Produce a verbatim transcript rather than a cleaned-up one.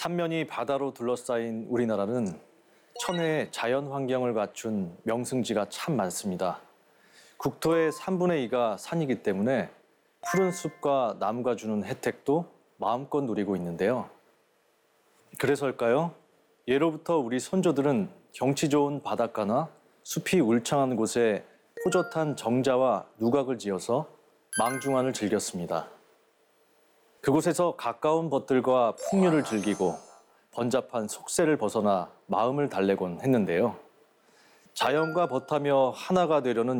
삼면이 바다로 둘러싸인 우리나라는 천혜의 자연 환경을 갖춘 명승지가 참 많습니다. 국토의 삼분의 이가 산이기 때문에 푸른 숲과 나무가 주는 혜택도 마음껏 누리고 있는데요. 그래서일까요? 예로부터 우리 선조들은 경치 좋은 바닷가나 숲이 울창한 곳에 호젓한 정자와 누각을 지어서 망중환을 즐겼습니다. 그곳에서 가까운 벗들과 풍류를 즐기고 번잡한 속세를 벗어나 마음을 달래곤 했는데요. 자연과 벗하며 하나가 되려는